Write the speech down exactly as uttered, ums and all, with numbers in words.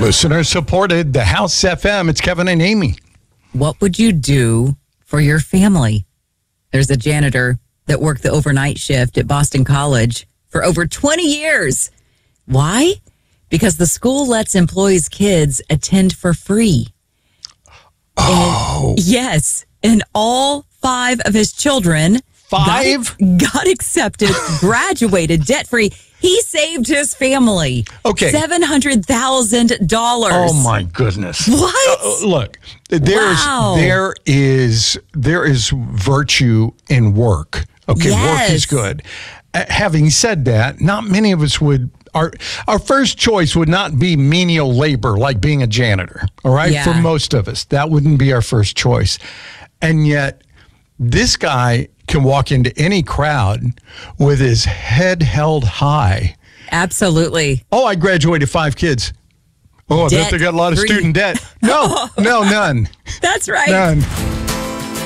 Listener supported the House F M. It's Kevin and Amy. What would you do for your family? There's a janitor that worked the overnight shift at Boston College for over twenty years. Why? Because the school lets employees' kids attend for free. Oh. And, yes. And all five of his children Five? got, got accepted, graduated debt-free. He saved his family Okay. seven hundred thousand dollars. Oh my goodness! What? Uh, look, there's Wow. there is there is virtue in work. Okay, work is Yes. good. Uh, having said that, not many of us would. Our our first choice would not be menial labor like being a janitor. All right, Yeah. for most of us, that wouldn't be our first choice, and yet this guy can walk into any crowd with his head held high. Absolutely. Oh, I graduated five kids. Oh, I bet they got a lot of Debt-free. student debt. No, no, none. That's right. None.